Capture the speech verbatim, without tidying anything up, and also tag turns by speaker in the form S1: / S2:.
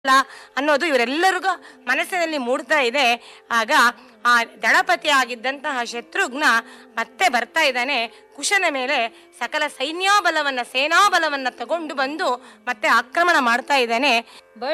S1: ಅನ್ನೋದು ಇವರೆಲ್ಲರಿಗೂ ಮನಸ್ಸಿನಲ್ಲಿ ಮೂಡ್ತಾ ಇದೆ. ಆಗ ಆ ದಳಪತಿ ಆಗಿದ್ದಂತಹ ಶತ್ರುಘ್ನ ಮತ್ತೆ ಬರ್ತಾ ಇದ್ದಾನೆ. ಕುಶನ ಮೇಲೆ ಸಕಲ ಸೈನ್ಯಾಬಲವನ್ನ ಸೇನಾಬಲವನ್ನ ತಗೊಂಡು ಬಂದು ಮತ್ತೆ ಆಕ್ರಮಣ ಮಾಡ್ತಾ ಇದ್ದಾನೆ.